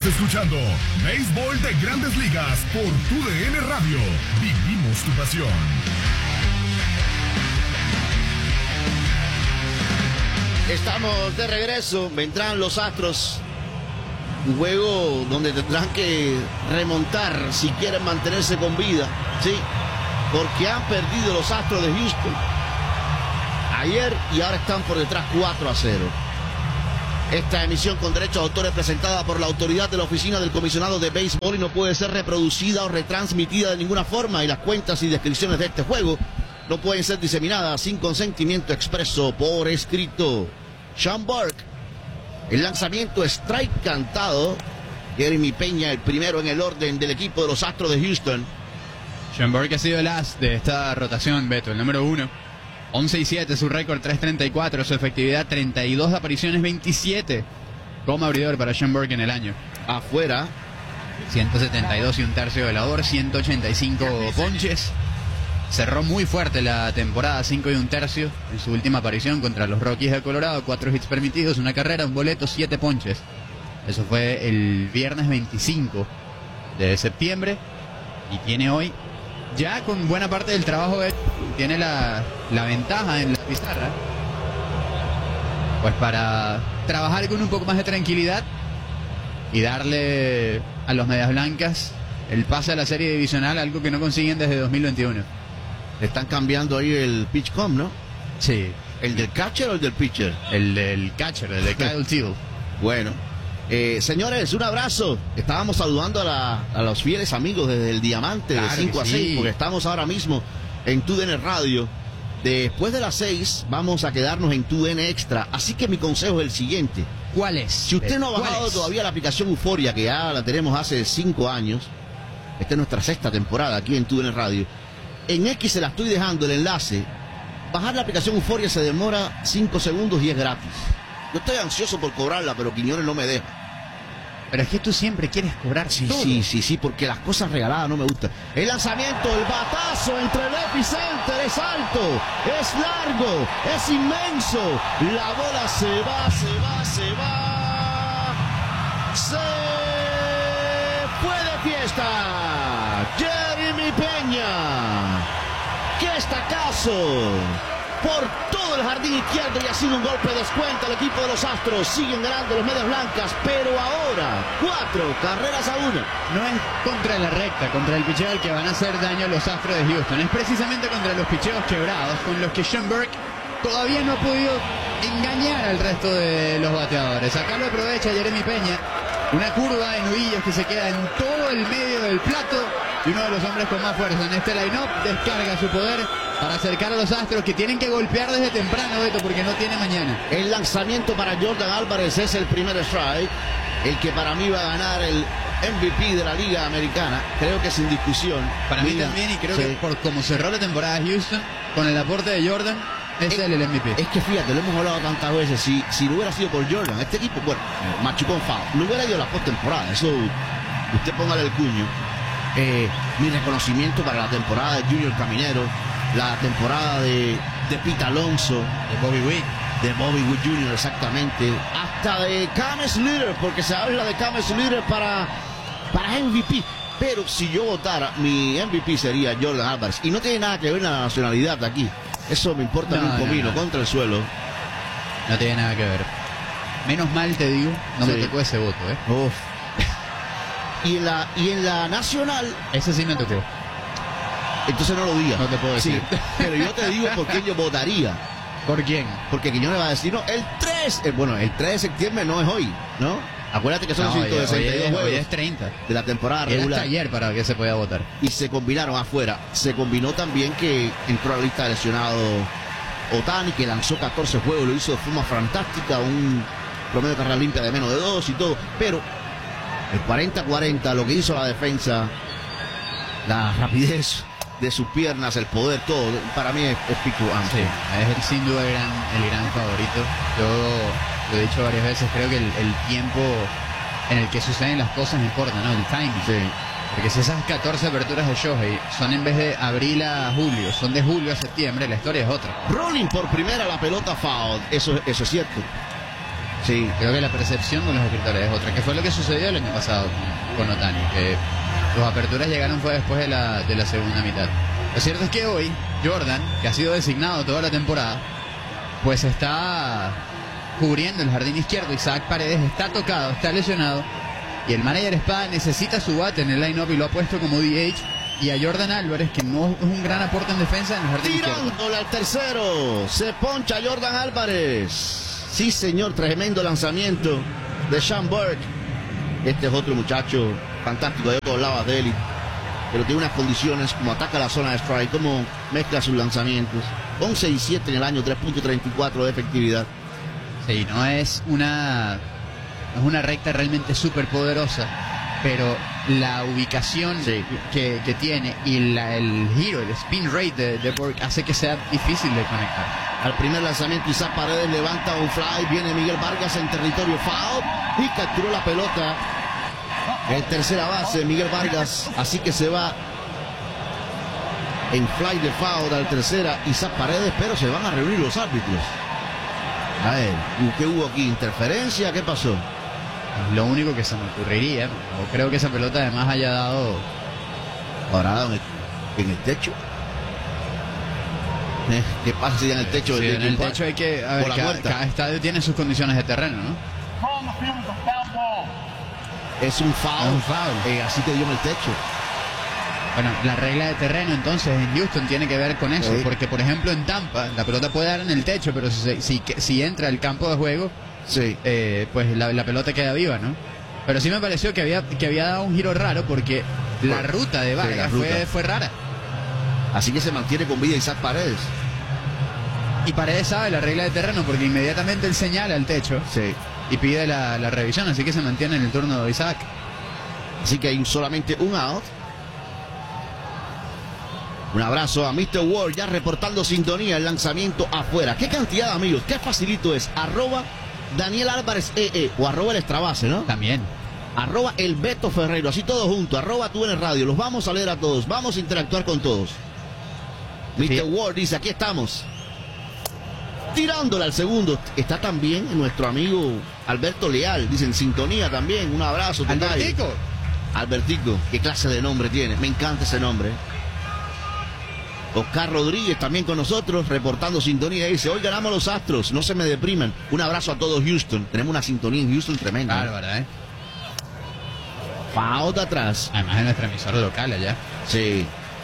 escuchando Béisbol de Grandes Ligas por TUDN Radio. Vivimos tu pasión. Estamos de regreso. Vendrán los Astros. Un juego donde tendrán que remontar si quieren mantenerse con vida. Sí, porque han perdido los Astros de Houston ayer y ahora están por detrás 4-0. Esta emisión con derechos de autor es presentada por la autoridad de la Oficina del Comisionado de Béisbol y no puede ser reproducida o retransmitida de ninguna forma, y las cuentas y descripciones de este juego no pueden ser diseminadas sin consentimiento expreso por escrito. Sean Burke, el lanzamiento strike cantado. Jeremy Peña, el primero en el orden del equipo de los Astros de Houston. Sean Burke ha sido el as de esta rotación, Beto, el número 1. 11-7, su récord 3.34, su efectividad 32 apariciones, 27 como abridor para Sean Burke en el año. Afuera, 172 y un tercio de labor, 185 ponches. Cerró muy fuerte la temporada, 5 y un tercio en su última aparición contra los Rockies de Colorado. 4 hits permitidos, una carrera, un boleto, 7 ponches. Eso fue el viernes 25 de septiembre y tiene hoy, ya con buena parte del trabajo, tiene la ventaja en la pizarra, pues para trabajar con un poco más de tranquilidad y darle a los Medias Blancas el pase a la serie divisional, algo que no consiguen desde 2021. le están cambiando ahí el pitch com, ¿no? Sí. ¿El del catcher o el del pitcher? El del catcher, el de Kyle Teel. Bueno. Señores, un abrazo. Estábamos saludando a los fieles amigos desde el Diamante, claro, de 5 a 6, porque estamos ahora mismo en TUDN Radio. Después de las 6 vamos a quedarnos en TUDN Extra. Así que mi consejo es el siguiente. ¿Cuál es? Si usted no ha bajado todavía la aplicación Euforia, que ya la tenemos hace 5 años, esta es nuestra 6ª temporada aquí en TUDN Radio. En X se la estoy dejando el enlace. Bajar la aplicación Euforia se demora 5 segundos y es gratis. Yo estoy ansioso por cobrarla, pero Quiñones no me deja. Pero es que tú siempre quieres cobrar todo. Sí, porque las cosas regaladas no me gustan. El lanzamiento, el batazo entre el epicenter, es alto, es largo, es inmenso. La bola se va. Se fue de fiesta. Jeremy Peña. ¡Qué estacazo! Por todo el jardín izquierdo, y ha sido un golpe de descuento al equipo de los Astros. Siguen ganando los Medias Blancas, pero ahora 4 carreras a 1. No es contra la recta, contra el picheo al que van a hacer daño a los Astros de Houston. Es precisamente contra los picheos quebrados, con los que Sean Burke todavía no ha podido engañar al resto de los bateadores. Acá lo aprovecha Jeremy Peña. Una curva de nudillos que se queda en todo el medio del plato. Y uno de los hombres con más fuerza en este line-up descarga su poder para acercar a los Astros, que tienen que golpear desde temprano, Beto, porque no tiene mañana. El lanzamiento para Jordan Álvarez es el primer strike, el que para mí va a ganar el MVP de la Liga Americana, creo que sin discusión. Para mí también, y creo que por como cerró la temporada Houston, con el aporte de Jordan, es él el MVP. Es que fíjate, lo hemos hablado tantas veces, si no hubiera sido por Jordan, este equipo, bueno, machucón foul, no hubiera ido a la postemporada, eso usted póngale el cuño. Mi reconocimiento para la temporada de Junior Caminero, la temporada de Pete Alonso, de Bobby Witt Jr., exactamente, hasta de Cam Slater, porque se habla de Cam Slater para MVP. Pero si yo votara, mi MVP sería Jordan Álvarez, y no tiene nada que ver la nacionalidad aquí. Eso me importa un comino, contra el suelo. No tiene nada que ver. Menos mal te digo, no me tocó ese voto, Uf. Y en la nacional, ese sí me tocó. Entonces no lo digas. No te puedo decir. Sí, pero yo te digo por quién yo votaría. ¿Por quién? Porque Quiñones va a decir, no, el 3, el 3 de septiembre no es hoy, ¿no? Acuérdate que son 162 juegos. Hoy es 30. De la temporada regular. Era hasta ayer para que se pueda votar. Y se combinaron afuera. Se combinó también que entró a la lista de lesionado Ohtani, que lanzó 14 juegos, lo hizo de forma fantástica, un promedio de carrera limpia de menos de 2 y todo, pero el 40-40, lo que hizo la defensa, la rapidez de sus piernas, el poder, todo, para mí es picuante. Sí, es sin duda el gran favorito. Yo lo he dicho varias veces, creo que el tiempo en el que suceden las cosas importa, ¿no? El timing. Sí. Porque si esas 14 aperturas de Shohei son en vez de abril a julio, son de julio a septiembre, la historia es otra. Rolling por primera la pelota foul, eso es cierto. Sí. Creo que la percepción con los escritores es otra, que fue lo que sucedió el año pasado con Ohtani, que las aperturas llegaron fue después de la segunda mitad. Lo cierto es que hoy Jordan, que ha sido designado toda la temporada, pues está cubriendo el jardín izquierdo. Isaac Paredes está tocado, está lesionado, y el manager Espada necesita su bate en el line-up y lo ha puesto como DH, y a Jordan Álvarez, que no es un gran aporte en defensa, en el jardín izquierdo. Tirándole al tercero, se poncha Jordan Álvarez. Sí, señor, tremendo lanzamiento de Sean Burke. Este es otro muchacho fantástico, yo te hablaba de él, pero tiene unas condiciones, como ataca la zona de strike, como mezcla sus lanzamientos. 11 y 7 en el año, 3.34 de efectividad. Sí, no es una recta realmente súper poderosa, pero la ubicación que tiene y el giro, el spin rate de Burke hace que sea difícil de conectar. Al primer lanzamiento, Isaac Paredes levanta un fly, viene Miguel Vargas en territorio foul y capturó la pelota. El tercera base, Miguel Vargas, así que se va en fly de foul al tercera Isaac Paredes, pero se van a reunir los árbitros. A ver, ¿qué hubo aquí? ¿Interferencia? ¿Qué pasó? Lo único que se me ocurriría, o creo que esa pelota además haya dado... ¿Habrá dado en el techo? ¿Qué pasa si en el techo? Sí, en el techo hay que... A ver, cada estadio tiene sus condiciones de terreno, ¿no? Es un foul. Es un foul. Así te dio en el techo. Bueno, la regla de terreno entonces en Houston tiene que ver con eso, porque por ejemplo en Tampa la pelota puede dar en el techo, pero si entra al campo de juego, pues la pelota queda viva, ¿no? Pero sí me pareció que había dado un giro raro, porque la ruta de Vargas fue rara. Así que se mantiene con vida Isaac Paredes. Y Paredes sabe la regla de terreno, porque inmediatamente él señala el techo y pide la revisión, así que se mantiene en el turno de Isaac. Así que hay solamente un out. Un abrazo a Mr. Ward, ya reportando sintonía, el lanzamiento afuera. ¿Qué cantidad, amigos? ¿Qué facilito es? Arroba Daniel Álvarez o arroba el extrabase, ¿no? También. Arroba el Beto Ferreiro, así todo junto. Arroba TUDN Radio. Los vamos a leer a todos. Vamos a interactuar con todos. Mr. Ward dice, aquí estamos. Tirándole al segundo. Está también nuestro amigo Alberto Leal. Dicen sintonía también. Un abrazo. Albertico. Albertico. ¿Qué clase de nombre tiene? Me encanta ese nombre. Oscar Rodríguez también con nosotros, reportando sintonía. Dice, hoy ganamos los Astros, no se me depriman. Un abrazo a todos Houston. Tenemos una sintonía en Houston tremenda. Bárbara, ¿eh? Foul de atrás. Además es nuestra emisora local allá. Sí.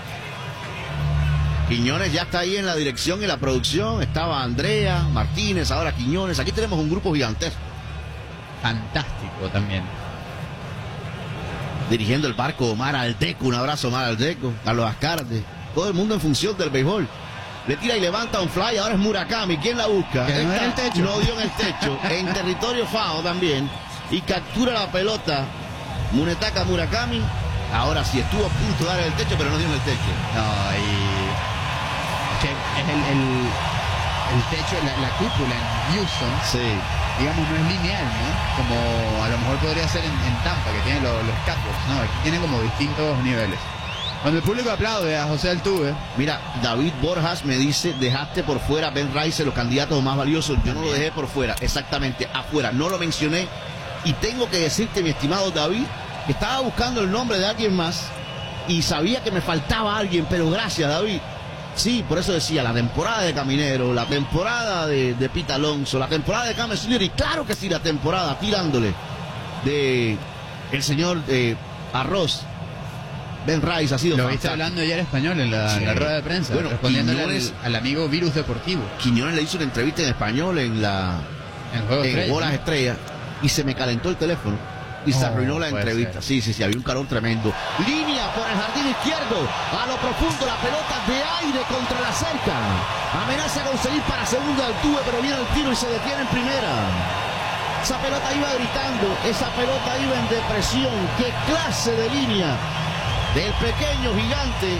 Quiñones ya está ahí en la dirección y la producción. Estaba Andrea, Martínez, ahora Quiñones. Aquí tenemos un grupo gigantesco. Fantástico también. Dirigiendo el barco Omar Aldeco. Un abrazo Omar Aldeco. Carlos Ascarte. Todo el mundo en función del béisbol. Le tira y levanta un fly. Ahora es Murakami. ¿Quién la busca? Que no, en el techo. No dio en el techo. En territorio foul también. Y captura la pelota Munetaka Murakami. Ahora sí estuvo a punto de dar en el techo, pero no dio en el techo. No, y... que es el techo, la cúpula en Houston. Sí. Digamos, no es lineal, ¿no? Como a lo mejor podría ser en Tampa, que tiene los catwalks, ¿no? Aquí tiene como distintos niveles. Cuando el público aplaude a José Altuve. Mira, David Borjas me dice, dejaste por fuera a Ben Rice, los candidatos más valiosos. Yo no lo dejé por fuera, exactamente, afuera. No lo mencioné. Y tengo que decirte, mi estimado David, que estaba buscando el nombre de alguien más y sabía que me faltaba alguien, pero gracias, David. Sí, por eso decía, la temporada de Caminero, la temporada de Pete Alonso, la temporada de James Sr. y claro que sí, la temporada tirándole de el señor Arroz. Ben Rice ha sido Lo viste hablando ayer español en la rueda de prensa, bueno, respondiéndole al amigo Virus Deportivo. Quiñones le hizo una entrevista en español en Bolas Estrellas y se me calentó el teléfono y se arruinó la entrevista. Sí, había un calor tremendo. Línea por el jardín izquierdo, a lo profundo la pelota de aire contra la cerca. Amenaza con seguir para segunda Altuve, pero viene el tiro y se detiene en primera. Esa pelota iba gritando, esa pelota iba en depresión. ¡Qué clase de línea del pequeño gigante!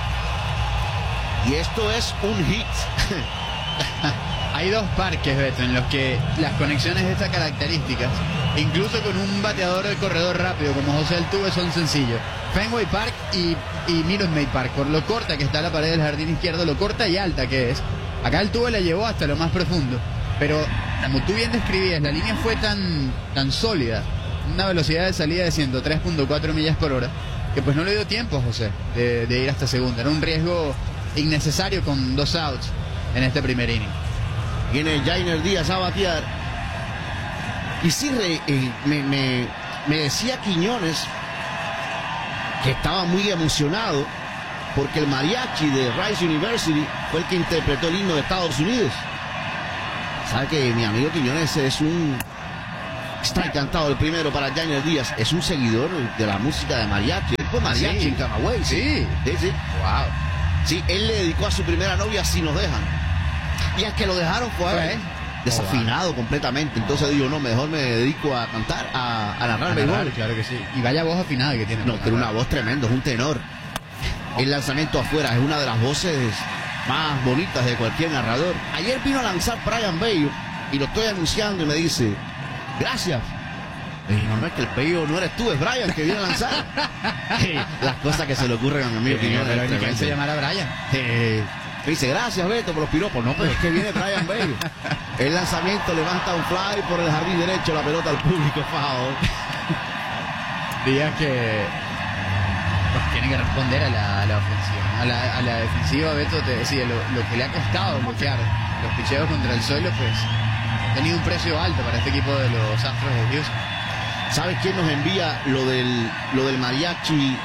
Y esto es un hit. Hay dos parques, Beto, en los que las conexiones de estas características, incluso con un bateador de corredor rápido como José Altuve, son sencillos. Fenway Park y Minute Maid Park, por lo corta que está la pared del jardín izquierdo, lo corta y alta que es. Acá Altuve la llevó hasta lo más profundo Pero como tú bien describías, la línea fue tan sólida, una velocidad de salida de 103.4 millas por hora, que pues no le dio tiempo a José de ir hasta segunda. Era un riesgo innecesario con 2 outs en este primer inning. Viene Yainer Díaz a batear. Y sí, me decía Quiñones que estaba muy emocionado porque el mariachi de Rice University fue el que interpretó el himno de Estados Unidos. Sabe que mi amigo Quiñones está encantado. El primero para Yainer Díaz. Es un seguidor de la música de mariachi. Él fue mariachi Sí. en Camagüey. Sí. Sí. Wow. Sí, él le dedicó a su primera novia Si Nos Dejan. Y al que lo dejaron fue a él. Desafinado completamente. Entonces digo, no, mejor me dedico a cantar, a narrar béisbol. Claro que sí. Y vaya voz afinada que tiene. No, tiene una voz tremenda, es un tenor. El lanzamiento afuera es una de las voces más bonitas de cualquier narrador. Ayer vino a lanzar Brian Bello y lo estoy anunciando y me dice, gracias. No, es que el Bello no eres tú, es Brian que viene a lanzar. Las cosas que se le ocurren a mi amigo Quiñones. Pero es ni que él tremendo. se llamara Brian. Me dice, gracias Beto por los piropos. No, pero es que viene Brian Bello. El lanzamiento levanta un fly por el jardín derecho, la pelota al público, foul. Díaz que pues, tiene que responder a la ofensiva. A la defensiva, Beto te decía, lo que le ha costado bloquear los picheos contra el suelo, pues ha tenido un precio alto para este equipo de los Astros de Houston. ¿Sabes quién nos envía lo del mariachi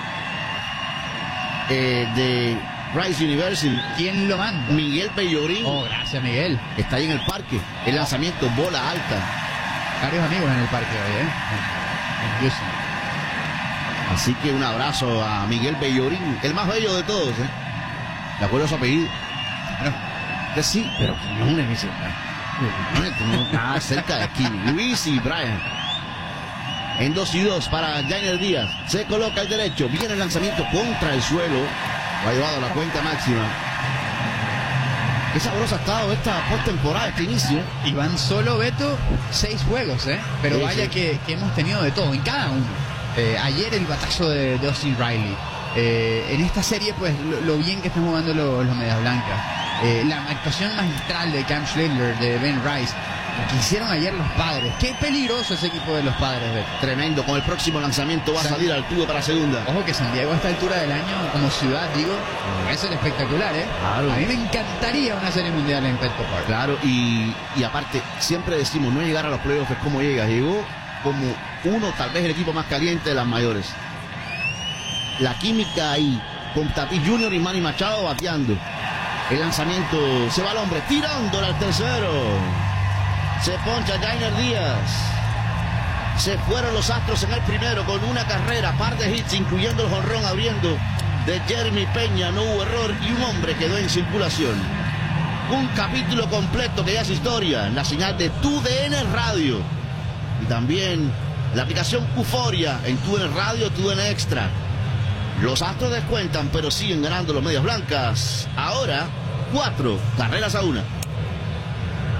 de Rice University? ¿Quién lo manda? Miguel Bellorín. Oh, gracias, Miguel. Está ahí en el parque. El lanzamiento, bola alta. Varios amigos en el parque hoy, en Houston. Así que un abrazo a Miguel Bellorín, el más bello de todos, ¿eh? ¿De acuerdo a su apellido? Bueno, Que sí, pero Quiñones dice, no, nada cerca de aquí. Luis y Brian. En 2-2 para Yainer Díaz. Se coloca el derecho. Viene el lanzamiento contra el suelo. Lo ha llevado a la cuenta máxima. Qué sabrosa ha estado esta postemporada, este inicio. y van solo, Beto, 6 juegos, Pero Sí, vaya sí. que hemos tenido de todo, en cada uno. Ayer el batazo de Austin Riley. En esta serie, pues, lo bien que están jugando los Medias Blancas. La actuación magistral de Cam Schindler, de Ben Rice. Lo que hicieron ayer los Padres. Qué peligroso ese equipo de los Padres, Beto. Tremendo. Con el próximo lanzamiento va a salir al tubo para segunda. Ojo que San Diego a esta altura del año, como ciudad, digo, va a ser espectacular, Claro. A mí me encantaría una serie mundial en Petco Park. Claro, y aparte, siempre decimos, no llegar a los playoffs es como llega. Llegó como uno, tal vez el equipo más caliente de las mayores. La química ahí, con Tatis Jr. y Manny Machado bateando. El lanzamiento, se va al hombre, tirándole al tercero. Se poncha Yainer Díaz. Se fueron los Astros en el primero con una carrera, par de hits, incluyendo el jonrón abriendo de Jeremy Peña. No hubo error y un hombre quedó en circulación. Un capítulo completo que ya es historia en la señal de TUDN Radio. Y también la aplicación Euforia en TUDN Radio, TUDN Extra. Los Astros descuentan, pero siguen ganando los Medias Blancas. Ahora, 4-1.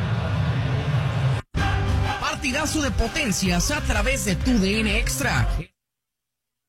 Partidazo de potencias a través de TUDN Extra.